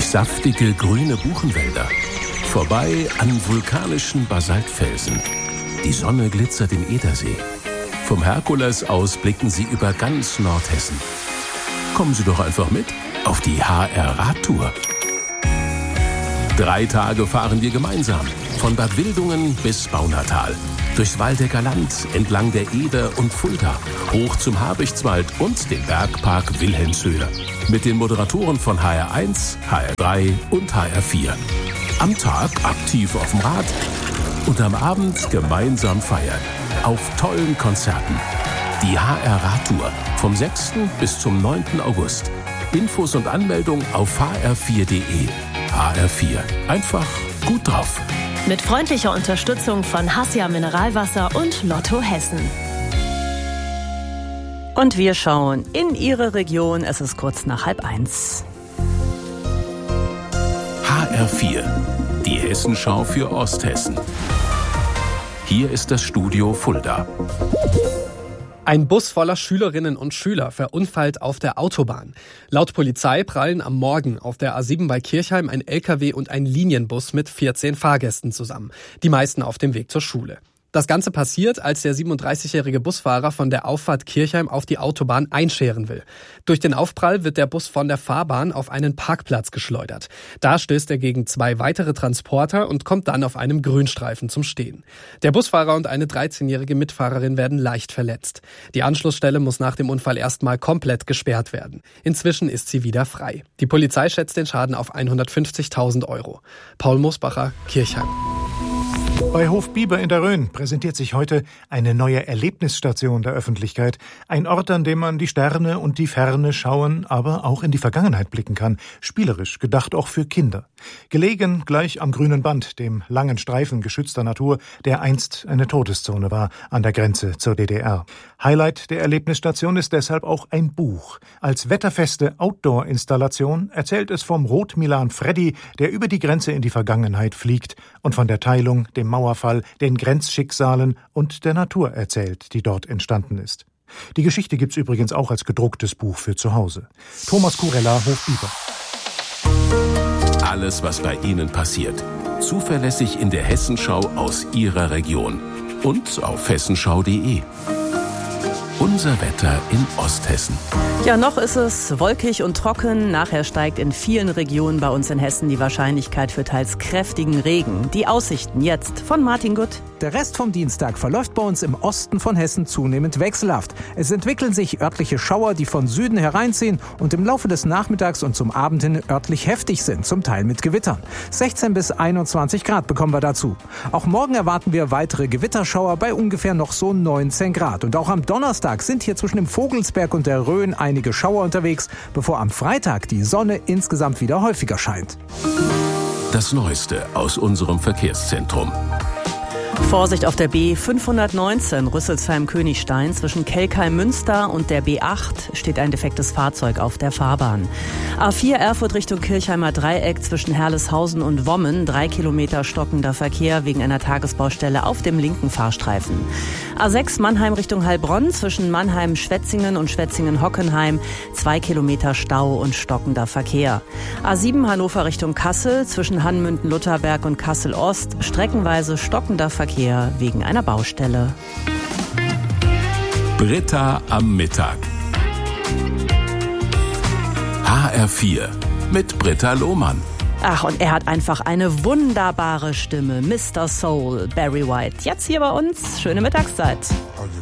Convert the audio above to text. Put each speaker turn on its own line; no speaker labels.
durch saftige grüne Buchenwälder, vorbei an vulkanischen Basaltfelsen. Die Sonne glitzert im Edersee. Vom Herkules aus blicken Sie über ganz Nordhessen. Kommen Sie doch einfach mit auf die HR-Radtour. 3 Tage fahren wir gemeinsam, von Bad Wildungen bis Baunatal. Durchs Waldecker Land, entlang der Eder und Fulda, hoch zum Habichtswald und den Bergpark Wilhelmshöhe. Mit den Moderatoren von HR1, HR3 und HR4. Am Tag aktiv auf dem Rad und am Abend gemeinsam feiern. Auf tollen Konzerten. Die HR-Radtour vom 6. bis zum 9. August. Infos und Anmeldung auf hr4.de. HR4. Einfach gut drauf.
Mit freundlicher Unterstützung von Hassia Mineralwasser und Lotto Hessen.
Und wir schauen in Ihre Region. Es ist kurz nach 12:30.
HR4. Die Hessenschau für Osthessen. Hier ist das Studio Fulda.
Ein Bus voller Schülerinnen und Schüler verunfallt auf der Autobahn. Laut Polizei prallen am Morgen auf der A7 bei Kirchheim ein LKW und ein Linienbus mit 14 Fahrgästen zusammen. Die meisten auf dem Weg zur Schule. Das Ganze passiert, als der 37-jährige Busfahrer von der Auffahrt Kirchheim auf die Autobahn einscheren will. Durch den Aufprall wird der Bus von der Fahrbahn auf einen Parkplatz geschleudert. Da stößt er gegen 2 weitere Transporter und kommt dann auf einem Grünstreifen zum Stehen. Der Busfahrer und eine 13-jährige Mitfahrerin werden leicht verletzt. Die Anschlussstelle muss nach dem Unfall erstmal komplett gesperrt werden. Inzwischen ist sie wieder frei. Die Polizei schätzt den Schaden auf 150.000 €. Paul Mosbacher, Kirchheim.
Bei Hof Bieber in der Rhön präsentiert sich heute eine neue Erlebnisstation der Öffentlichkeit. Ein Ort, an dem man die Sterne und die Ferne schauen, aber auch in die Vergangenheit blicken kann. Spielerisch, gedacht auch für Kinder. Gelegen gleich am grünen Band, dem langen Streifen geschützter Natur, der einst eine Todeszone war, an der Grenze zur DDR. Highlight der Erlebnisstation ist deshalb auch ein Buch. Als wetterfeste Outdoor-Installation erzählt es vom Rot-Milan Freddy, der über die Grenze in die Vergangenheit fliegt und von der Teilung, dem Mauerfall, den Grenzschicksalen und der Natur erzählt, die dort entstanden ist. Die Geschichte gibt's übrigens auch als gedrucktes Buch für zu Hause. Thomas Kurella, Hof Bieber.
Alles, was bei Ihnen passiert. Zuverlässig in der Hessenschau aus Ihrer Region. Und auf hessenschau.de. Unser Wetter in Osthessen.
Ja, noch ist es wolkig und trocken. Nachher steigt in vielen Regionen bei uns in Hessen die Wahrscheinlichkeit für teils kräftigen Regen. Die Aussichten jetzt von Martin Gutt.
Der Rest vom Dienstag verläuft bei uns im Osten von Hessen zunehmend wechselhaft. Es entwickeln sich örtliche Schauer, die von Süden hereinziehen und im Laufe des Nachmittags und zum Abend hin örtlich heftig sind, zum Teil mit Gewittern. 16 bis 21 Grad bekommen wir dazu. Auch morgen erwarten wir weitere Gewitterschauer bei ungefähr noch so 19 Grad. Und auch am Donnerstag sind hier zwischen dem Vogelsberg und der Rhön einige Schauer unterwegs, bevor am Freitag die Sonne insgesamt wieder häufiger scheint.
Das Neueste aus unserem Verkehrszentrum.
Vorsicht auf der B519 Rüsselsheim-Königstein. Zwischen Kelkheim-Münster und der B8 steht ein defektes Fahrzeug auf der Fahrbahn. A4 Erfurt Richtung Kirchheimer Dreieck zwischen Herleshausen und Wommen. 3 Kilometer stockender Verkehr wegen einer Tagesbaustelle auf dem linken Fahrstreifen. A6 Mannheim Richtung Heilbronn zwischen Mannheim-Schwetzingen und Schwetzingen-Hockenheim. 2 Kilometer Stau und stockender Verkehr. A7 Hannover Richtung Kassel zwischen Hanmünden-Lutherberg und Kassel-Ost. Streckenweise stockender Verkehr wegen einer Baustelle.
Britta am Mittag. HR4 mit Britta Lohmann.
Ach, und er hat einfach eine wunderbare Stimme. Mr. Soul, Barry White. Jetzt hier bei uns. Schöne Mittagszeit.